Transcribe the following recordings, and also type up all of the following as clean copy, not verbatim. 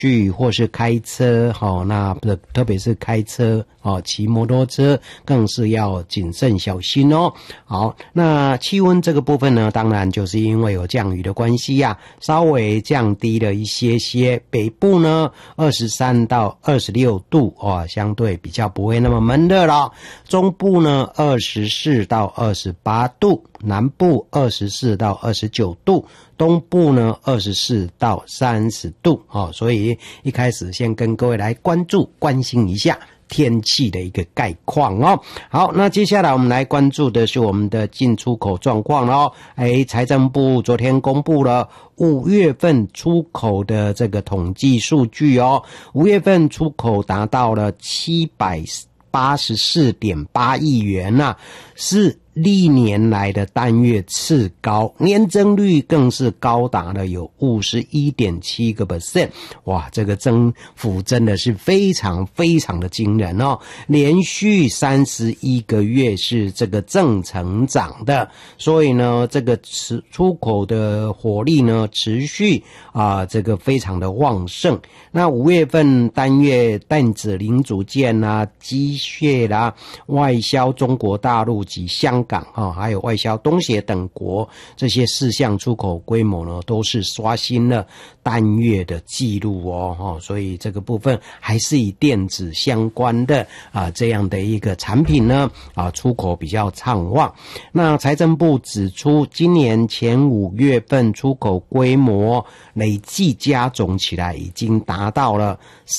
或是开车那特别是开车骑摩托车更是要谨慎小心哦。好，那气温这个部分呢，当然就是因为有降雨的关系稍微降低了一些，北部呢23到26度相对比较不会那么闷热了。中部呢24到28度，南部24到29度，东部呢24到30度所以一开始先跟各位来关心一下天气的一个概况好，那接下来我们来关注的是我们的进出口状况财政部昨天公布了5月份出口的这个统计数据5月份出口达到了784.8亿元是历年来的单月次高，年增率更是高达了有 51.7%， 哇，这个增幅真的是非常非常的惊人连续31个月是这个正成长的，所以呢这个出口的火力呢持续这个非常的旺盛。那5月份单月电子零组件机械外销中国大陆及香港还有外销东协等国，这些4项出口规模呢都是刷新了单月的记录所以这个部分还是以电子相关的这样的一个产品呢出口比较畅旺。那财政部指出，今年前5月份出口规模累计加总起来已经达到了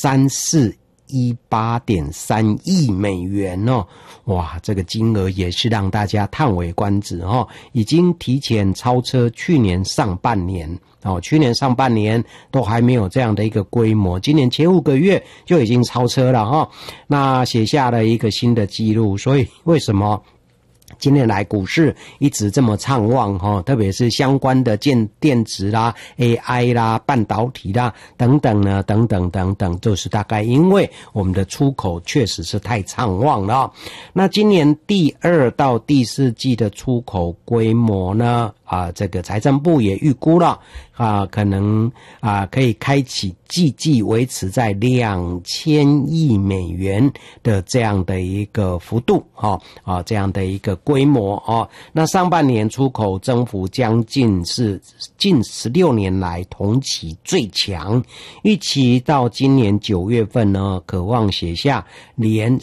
3418.3亿美元哇，这个金额也是让大家叹为观止已经提前超车去年上半年去年上半年都还没有这样的一个规模，今年前5个月就已经超车了那写下了一个新的记录。所以为什么今年来股市一直这么畅旺特别是相关的电子啦 AI 啦半导体啦等等呢等等，就是大概因为我们的出口确实是太畅旺了那今年第2到第4季的出口规模呢这个财政部也预估了可能可以开启季维持在2000亿美元的这样的一个幅度这样的一个规模那上半年出口增幅将近是近16年来同期最强，预期到今年9月份呢，可望写下连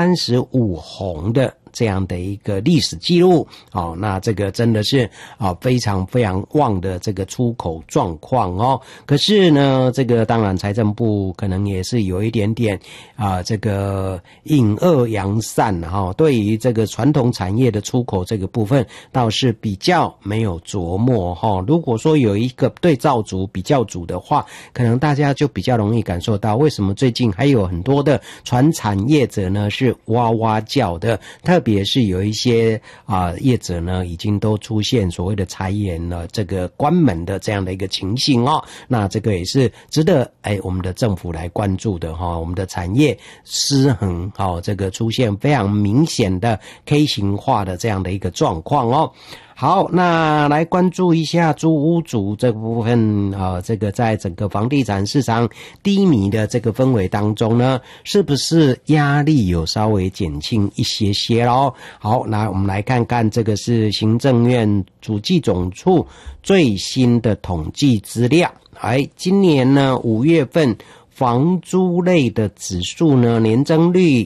35红的这样的一个历史记录那这个真的是非常非常旺的这个出口状况可是呢这个当然财政部可能也是有一点点这个隐恶扬善对于这个传统产业的出口这个部分倒是比较没有琢磨如果说有一个对照组比较组的话，可能大家就比较容易感受到为什么最近还有很多的传产业者呢是哇哇叫的，特别是有一些业者呢已经都出现所谓的裁员了，这个关门的这样的一个情形那这个也是值得我们的政府来关注的我们的产业失衡这个出现非常明显的 K 型化的这样的一个状况好，那来关注一下租屋族这部分这个在整个房地产市场低迷的这个氛围当中呢，是不是压力有稍微减轻一些咯？好，那我们来看看这个是行政院主计总处最新的统计资料。今年呢5月份房租类的指数呢，年增率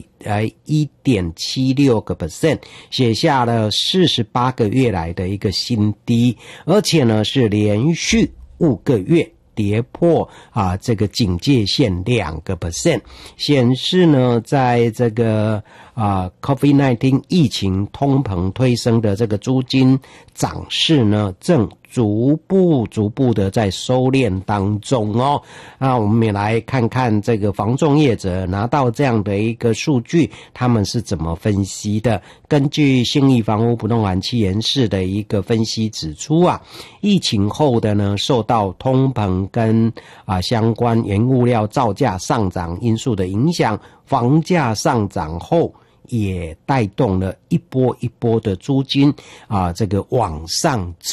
1.76%， 写下了48个月来的一个新低，而且呢是连续5个月跌破这个警戒线2%，显示呢在这个COVID-19 疫情通膨推升的这个租金涨势呢，正逐步的在收敛当中那我们也来看看这个房仲业者拿到这样的一个数据，他们是怎么分析的。根据信义房屋不动产企研室的一个分析指出疫情后的呢，受到通膨跟相关原物料造价上涨因素的影响，房价上涨后也带动了一波一波的租金这个往上走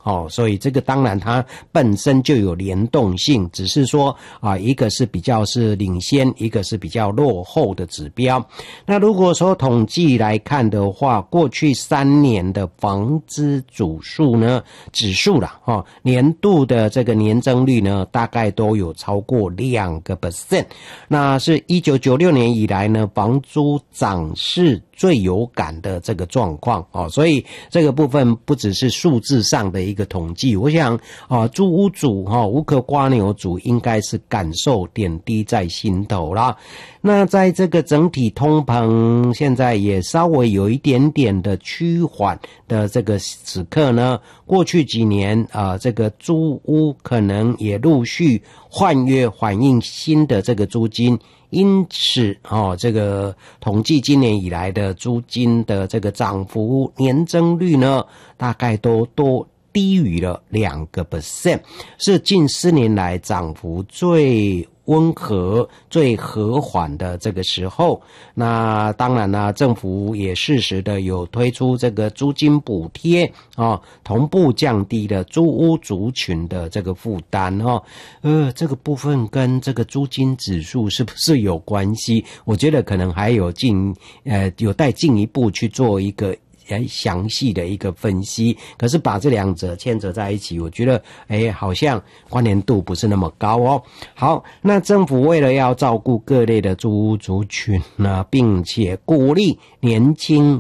所以这个当然它本身就有联动性，只是说一个是比较是领先，一个是比较落后的指标。那如果说统计来看的话，过去3年的房资指数啦，年度的这个年增率呢，大概都有超过2%。那是1996年以来呢，房租涨势最有感的这个状况所以这个部分不只是数字上的一个统计，我想租屋主无壳蝸牛族应该是感受点滴在心头啦。那在这个整体通膨现在也稍微有一点点的趋缓的这个时刻呢，过去几年这个租屋可能也陆续换约反映新的这个租金，因此这个统计今年以来的租金的这个涨幅年增率呢，大概都低于了2%，是近4年来涨幅最温和最和缓的这个时候。那当然呢，政府也适时的有推出这个租金补贴同步降低了租屋族群的这个负担这个部分跟这个租金指数是不是有关系？我觉得可能还有有待进一步去做一个详细的一个分析，可是把这两者牵扯在一起，我觉得好像关联度不是那么高好，那政府为了要照顾各类的租屋族群呢，并且鼓励年轻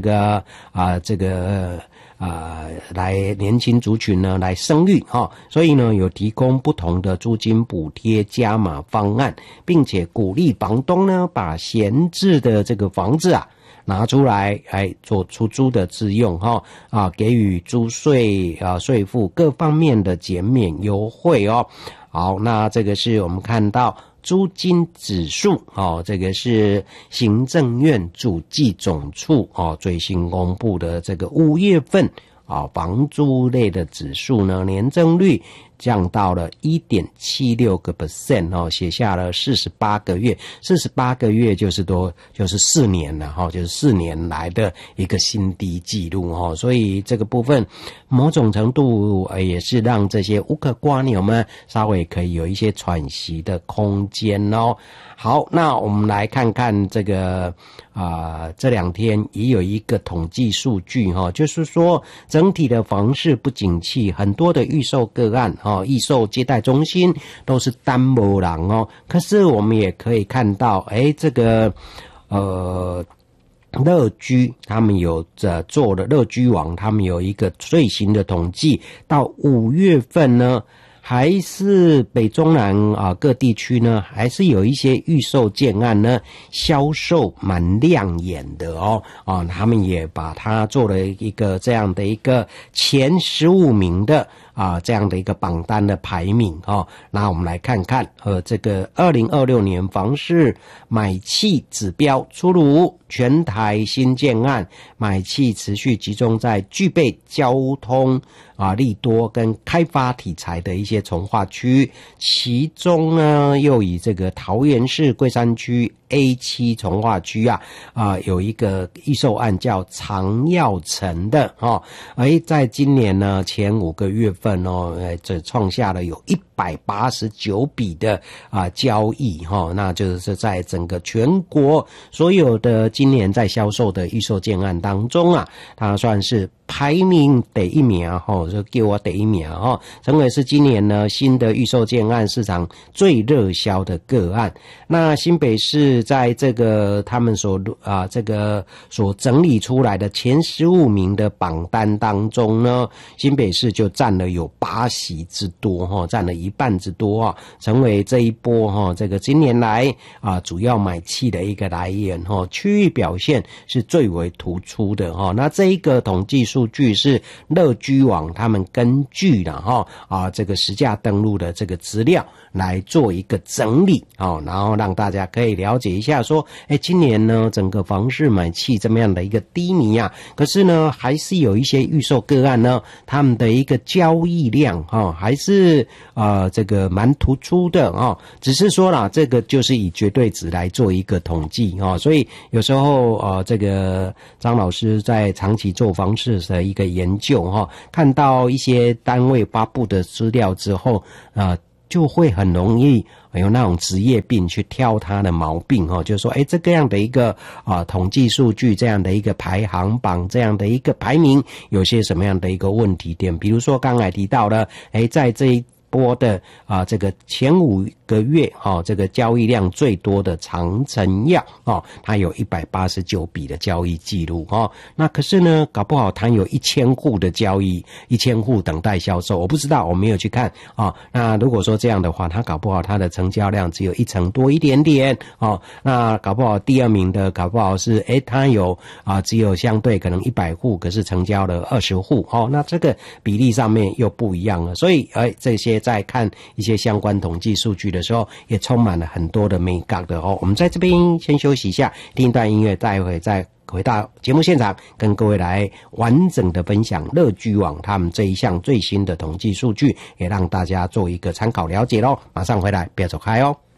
来年轻族群呢来生育所以呢有提供不同的租金补贴加码方案，并且鼓励房东呢把闲置的这个房子拿出来做出租的自用给予租税税负各方面的减免优惠好，那这个是我们看到租金指数这个是行政院主计总处最新公布的这个5月份房租类的指数呢，年增率降到了 1.76% 写下了48个月，48个月就是4年了就是4年来的一个新低纪录所以这个部分某种程度也是让这些无壳蝸牛们稍微可以有一些喘息的空间好，那我们来看看这个这2天也有一个统计数据就是说整体的房市不景气，很多的预售个案预售接待中心都是单没人可是我们也可以看到这个乐居他们有做的乐居网，他们有一个最新的统计，到5月份呢还是北中南各地区呢，还是有一些预售建案呢销售蛮亮眼的他们也把它做了一个这样的一个前15名的这样的一个榜单的排名那我们来看看这个2026年房市买气指标出炉，全台新建案买气持续集中在具备交通利多跟开发题材的一些重划区，其中呢又以这个桃园市桂山区 A7 重划区有一个预售案叫长耀城的在今年呢前5个月份这创下了有189笔的交易那就是在整个全国所有的今年在销售的预售建案当中它算是排名第1名就给我第1名成为是今年呢新的预售建案市场最热销的个案。那新北市在这个他们所整理出来的前15名的榜单当中呢，新北市就占了有8席之多占了1半之多成为这一波这个今年来主要买气的一个来源区域表现是最为突出的那这一个统计数据是乐居网他们根据这个实价登录的这个资料来做一个整理然后让大家可以了解一下说今年呢整个房市买气这么样的一个低迷可是呢还是有一些预售个案呢他们的一个交易量还是这个蛮突出的哦。只是说啦，这个就是以绝对值来做一个统计哦，所以有时候这个张老师在长期做房市的一个研究哈，看到一些单位发布的资料之后就会很容易有那种职业病去挑他的毛病哦，就是说这个样的一个统计数据，这样的一个排行榜，这样的一个排名有些什么样的一个问题点，比如说刚才提到了在这一波的这个前5个月这个交易量最多的长城药它有189笔的交易记录那可是呢搞不好它有1000户的交易，1000户等待销售，我不知道，我没有去看那如果说这样的话，它搞不好它的成交量只有1成多一点点那搞不好第2名的搞不好是它有只有相对可能100户，可是成交了20户那这个比例上面又不一样了，所以这些在看一些相关统计数据的时候，也充满了很多的美感的我们在这边先休息一下，听一段音乐，待会再回到节目现场，跟各位来完整的分享乐居网他们这一项最新的统计数据，也让大家做一个参考了解咯。马上回来，不要走开哦。